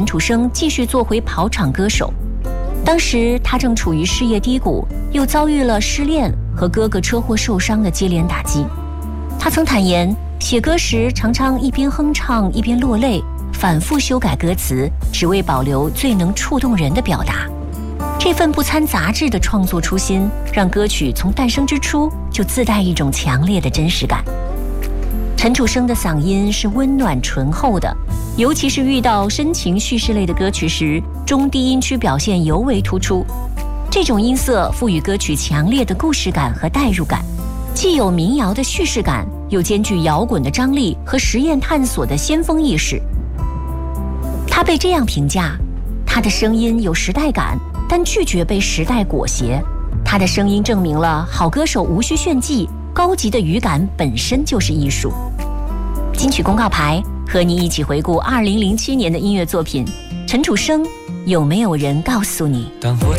楚生继续做回跑场歌手。当时他正处于事业低谷，又遭遇了失恋和哥哥车祸受伤的接连打击。他曾坦言，写歌时常常一边哼唱一边落泪，反复修改歌词，只为保留最能触动人的表达。这份不掺杂质的创作初心，让歌曲从诞生之初就自带一种强烈的真实感。陈楚生的嗓音是温暖醇厚的，尤其是遇到深情叙事类的歌曲时，中低音区表现尤为突出。这种音色赋予歌曲强烈的故事感和代入感，既有民谣的叙事感，又兼具摇滚的张力和实验探索的先锋意识。他被这样评价：他的声音有时代感，但拒绝被时代裹挟。他的声音证明了好歌手无需炫技，高级的语感本身就是艺术。金曲公告牌和你一起回顾2007年的音乐作品。陈楚生，有没有人告诉你？